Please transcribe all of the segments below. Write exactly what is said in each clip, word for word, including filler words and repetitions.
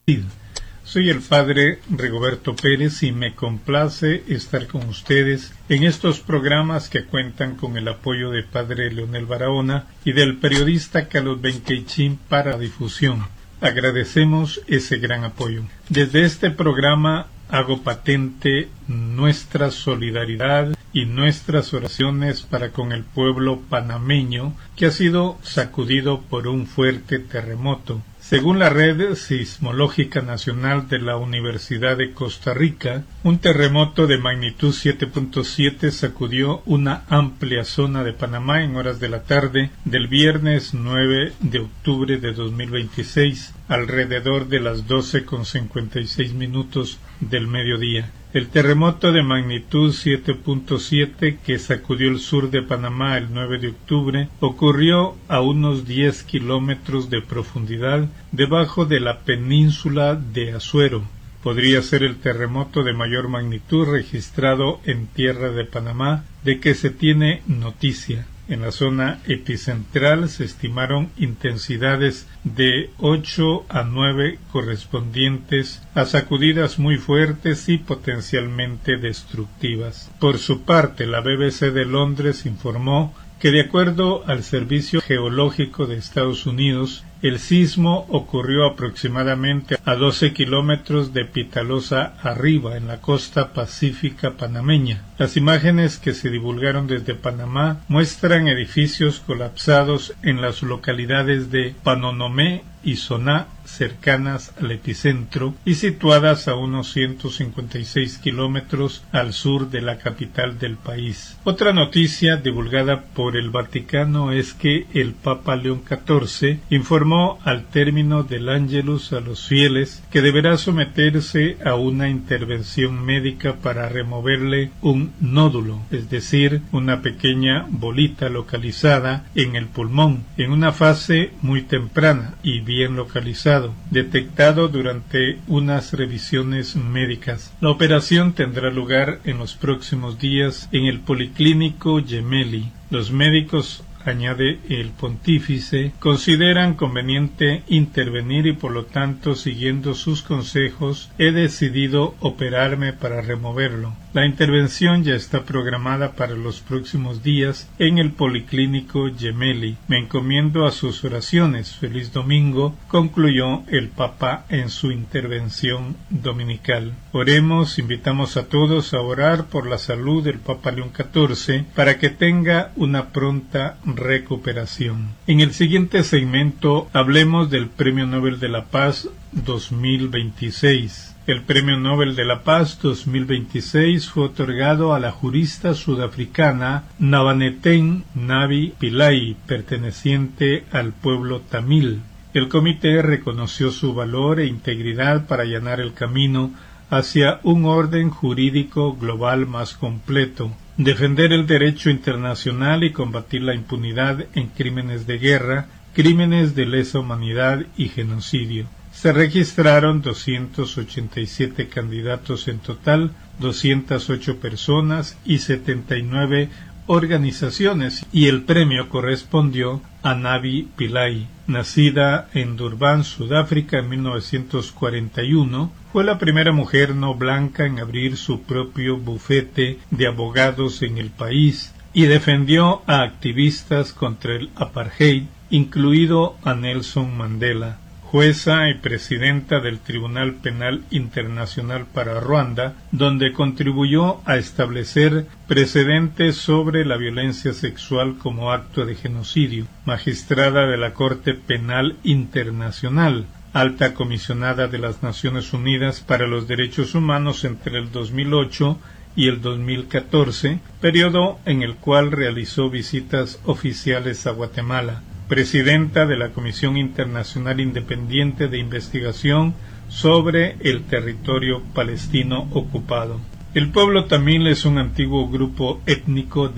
Soy el padre Rigoberto Pérez y me complace estar con ustedes en estos programas que cuentan con el apoyo de padre Leonel Barahona y del periodista Carlos Benqueichín para difusión. Agradecemos ese gran apoyo. Desde este programa hago patente nuestra solidaridad y nuestras oraciones para con el pueblo panameño que ha sido sacudido por un fuerte terremoto. Según la Red Sismológica Nacional de la Universidad de Costa Rica, un terremoto de magnitud siete punto siete sacudió una amplia zona de Panamá en horas de la tarde del viernes nueve de octubre de dos mil veintiséis, alrededor de las doce con cincuenta y seis minutos del mediodía. El terremoto de magnitud siete punto siete que sacudió el sur de Panamá el nueve de octubre ocurrió a unos diez kilómetros de profundidad debajo de la península de Azuero. Podría ser el terremoto de mayor magnitud registrado en tierra de Panamá de que se tiene noticia. En la zona epicentral se estimaron intensidades de ocho a nueve correspondientes a sacudidas muy fuertes y potencialmente destructivas. Por su parte, la B B C de Londres informó que de acuerdo al Servicio Geológico de Estados Unidos, el sismo ocurrió aproximadamente a doce kilómetros de Pitalosa arriba, en la costa pacífica panameña. Las imágenes que se divulgaron desde Panamá muestran edificios colapsados en las localidades de Panonomé y Soná, cercanas al epicentro y situadas a unos ciento cincuenta y seis kilómetros al sur de la capital del país. Otra noticia divulgada por el Vaticano es que el Papa León catorce informó al término del Ángelus a los fieles que deberá someterse a una intervención médica para removerle un nódulo, es decir, una pequeña bolita localizada en el pulmón, en una fase muy temprana y bien localizada, detectado durante unas revisiones médicas. La operación tendrá lugar en los próximos días en el Policlínico Gemelli. Los médicos, añade el pontífice, consideran conveniente intervenir y por lo tanto, siguiendo sus consejos, he decidido operarme para removerlo. La intervención ya está programada para los próximos días en el Policlínico Gemelli. Me encomiendo a sus oraciones. Feliz domingo, concluyó el Papa en su intervención dominical. Oremos, invitamos a todos a orar por la salud del Papa León catorce para que tenga una pronta recuperación. En el siguiente segmento hablemos del Premio Nobel de la Paz dos mil veintiséis. El Premio Nobel de la Paz dos mil veintiséis fue otorgado a la jurista sudafricana Nabaneten Navi Pillay, perteneciente al pueblo tamil. El comité reconoció su valor e integridad para allanar el camino hacia un orden jurídico global más completo, defender el derecho internacional y combatir la impunidad en crímenes de guerra, crímenes de lesa humanidad y genocidio. Se registraron doscientos ochenta y siete candidatos en total, doscientas ocho personas y setenta y nueve organizaciones, y el premio correspondió a Navi Pillay. Nacida en Durban, Sudáfrica, en mil novecientos cuarenta y uno, fue la primera mujer no blanca en abrir su propio bufete de abogados en el país y defendió a activistas contra el apartheid, incluido a Nelson Mandela. Jueza y presidenta del Tribunal Penal Internacional para Ruanda, donde contribuyó a establecer precedentes sobre la violencia sexual como acto de genocidio. Magistrada de la Corte Penal Internacional, alta comisionada de las Naciones Unidas para los Derechos Humanos entre el dos mil ocho y el dos mil catorce, periodo en el cual realizó visitas oficiales a Guatemala. Presidenta de la Comisión Internacional Independiente de Investigación sobre el Territorio Palestino Ocupado. El pueblo tamil es un antiguo grupo étnico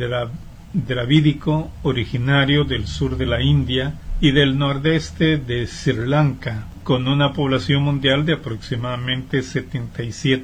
dravídico originario del sur de la India y del nordeste de Sri Lanka, con una población mundial de aproximadamente setenta y siete